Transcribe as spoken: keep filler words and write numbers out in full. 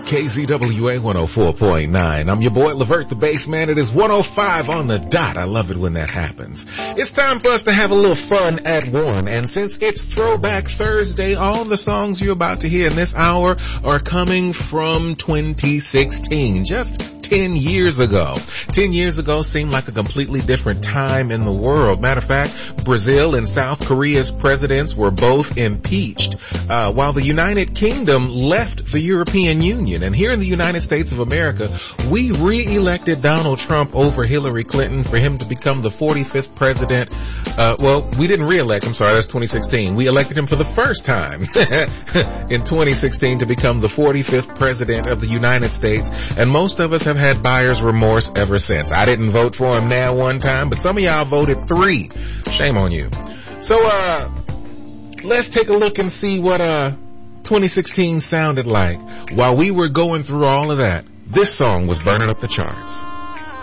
K Z W A one oh four point nine. I'm your boy, Levert the Bass Man. It is one oh five on the dot. I love it when that happens. It's time for us to have a little fun at one. And since it's Throwback Thursday, all the songs you're about to hear in this hour are coming from twenty sixteen. Just ten years ago. ten years ago seemed like a completely different time in the world. Matter of fact, Brazil and South Korea's presidents were both impeached, uh, while the United Kingdom left the European Union. And here in the United States of America, we re-elected Donald Trump over Hillary Clinton for him to become the forty-fifth president. Uh, well, we didn't re-elect him. Sorry, that's twenty sixteen. We elected him for the first time in twenty sixteen to become the forty-fifth president of the United States. And most of us have had buyer's remorse ever since. I didn't vote for him now one time, but some of y'all voted three. Shame on you. So, uh, let's take a look and see what, uh, twenty sixteen sounded like. While we were going through all of that, this song was burning up the charts.